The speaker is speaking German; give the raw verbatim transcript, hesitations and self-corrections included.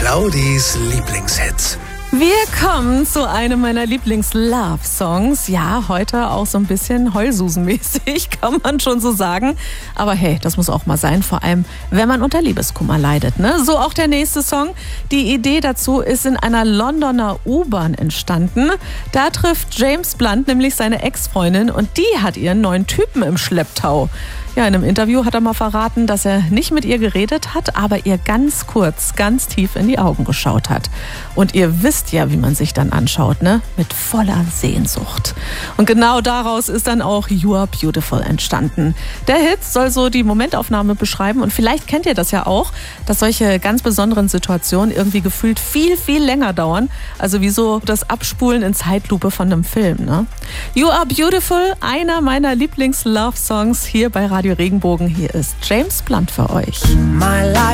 Claudis Lieblingshits. Wir kommen zu einem meiner Lieblings-Love-Songs. Ja, heute auch so ein bisschen Heulsusen-mäßig, kann man schon so sagen. Aber hey, das muss auch mal sein, vor allem, wenn man unter Liebeskummer leidet, ne? So auch der nächste Song. Die Idee dazu ist in einer Londoner U-Bahn entstanden. Da trifft James Blunt nämlich seine Ex-Freundin und die hat ihren neuen Typen im Schlepptau. Ja, in einem Interview hat er mal verraten, dass er nicht mit ihr geredet hat, aber ihr ganz kurz, ganz tief in die Augen geschaut hat. Und ihr wisst ja, wie man sich dann anschaut, ne? Mit voller Sehnsucht. Und genau daraus ist dann auch You Are Beautiful entstanden. Der Hit soll so die Momentaufnahme beschreiben und vielleicht kennt ihr das ja auch, dass solche ganz besonderen Situationen irgendwie gefühlt viel, viel länger dauern. Also wie so das Abspulen in Zeitlupe von einem Film, ne? You Are Beautiful, einer meiner Lieblings-Love-Songs hier bei Radio Regenbogen. Hier ist James Blunt für euch. My life